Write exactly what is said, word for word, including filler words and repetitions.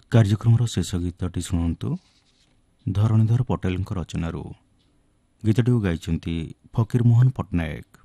କାର୍ଯ୍ୟକ୍ରମର ଶେଷ ଗୀତଟି ଶୁଣନ୍ତୁ ଧରଣୀଧର ପଟେଲଙ୍କ ରଚନାରୁ। ଗୀତଟିକୁ ଗାଇଛନ୍ତି ଫକୀରମୋହନ ପଟ୍ଟନାୟକ।